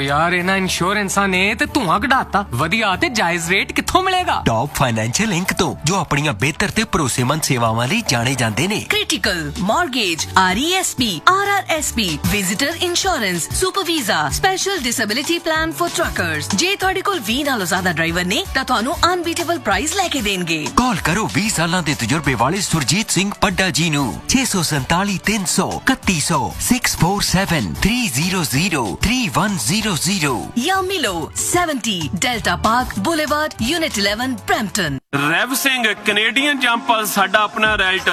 यार इन्हां इंश्योरेंसां ने ते धुआं कढाता। वधिया ते जायज रेट कित्थों मिलेगा? टॉप फाइनेंशियल इंक तो, जो अपनियां बेहतर ते भरोसेमंद सेवावां लई जाने जांदे ने। Critical, mortgage, RESP, RRSP, visitor insurance, super visa, special disability plan for truckers. जे तुहाडे कोल 20 नालों ज्यादा ड्राइवर ने तां तुहानू अनबीटेबल प्राइस लेके देणगे। कॉल करो 20 सालां दे तजुर्बे वाले सुरजीत सिंह पड्डा जी नू 647 300 3100 647 300 3100 या मिलो 70 delta park boulevard unit 11 Brampton. Rev Singh Canadian jumper साडा अपना रैल्ट